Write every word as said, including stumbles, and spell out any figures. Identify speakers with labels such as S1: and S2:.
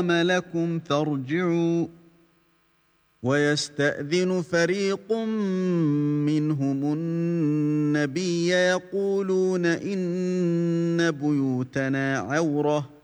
S1: لكم فارجعوا ويستأذن فريق منهم النبي يقولون إن بيوتنا عورة